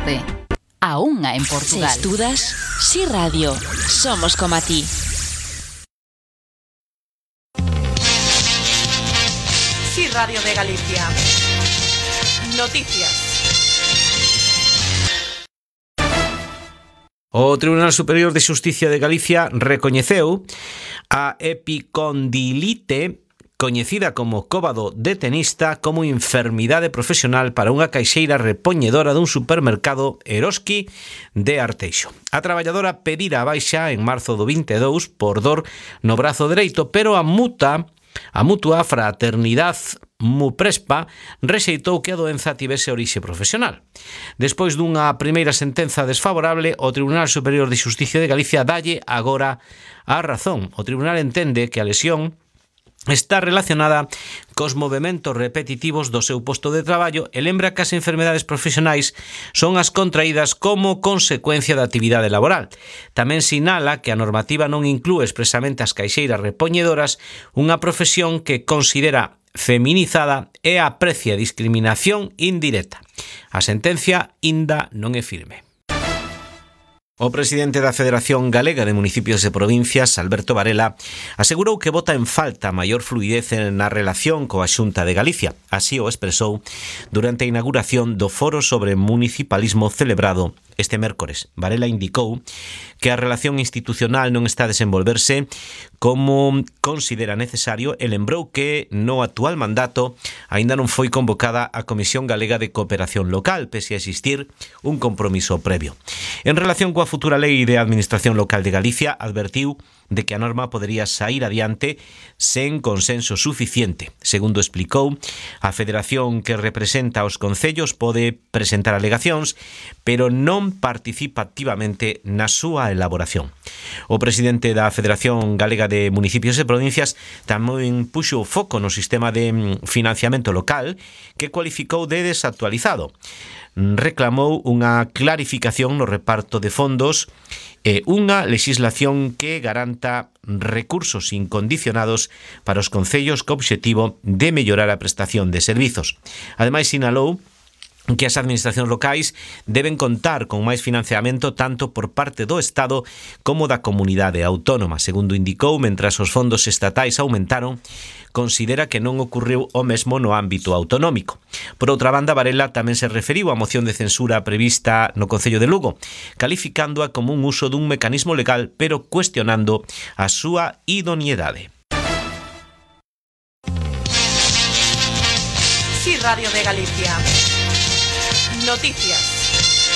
norte. A unha en Portugal. Si estudas, si radio. Somos como a ti. Si Radio de Galicia. Noticias. O Tribunal Superior de Xusticia de Galicia recoñeceu a epicondilite, coñecida como cóbado de tenista, como enfermidade profesional para unha caixeira repoñedora dun supermercado Eroski de Arteixo. A traballadora pedira a baixa en marzo do 22 por dor no brazo dereito, pero a mutua Fraternidade Muprespa rexeitou que a doenza tivese orixe profesional. Despois dunha primeira sentenza desfavorable, o Tribunal Superior de Xusticia de Galicia dalle agora a razón. O tribunal entende que a lesión está relacionada cos movementos repetitivos do seu posto de traballo e lembra que as enfermedades profesionais son as contraídas como consecuencia da actividade laboral. Tamén sinala que a normativa non inclúe expresamente as caixeiras repoñedoras, unha profesión que considera feminizada e aprecia discriminación indirecta. A sentencia inda non é firme. O presidente da Federación Galega de Municipios e Provincias, Alberto Varela, asegurou que bota en falta maior fluidez na relación coa Xunta de Galicia. Así o expresou durante a inauguración do Foro sobre Municipalismo celebrado este mércores. Varela indicou que a relación institucional non está a desenvolverse como considera necesario e lembrou que no actual mandato aínda non foi convocada a Comisión Galega de Cooperación Local, pese a existir un compromiso previo. En relación coa futura lei de Administración Local de Galicia, advertiu de que a norma podería sair adiante sen consenso suficiente. Segundo explicou, a federación que representa os concellos pode presentar alegacións, pero non participa activamente na súa elaboración. O presidente da Federación Galega de Municipios e Provincias tamén puxo o foco no sistema de financiamento local, que cualificou de desactualizado. Reclamou unha clarificación no reparto de fondos e unha legislación que garanta recursos incondicionados para os concellos co obxectivo de mellorar a prestación de servizos. Ademais, sinalou que as administracións locais deben contar con máis financiamento tanto por parte do Estado como da comunidade autónoma. Segundo indicou, mentras os fondos estatais aumentaron, considera que non ocorreu o mesmo no ámbito autonómico. Por outra banda, Varela tamén se referiu á moción de censura prevista no Concello de Lugo, calificándoa como un uso dun mecanismo legal, pero cuestionando a súa idoneidade. Si Radio de Galicia. Noticias.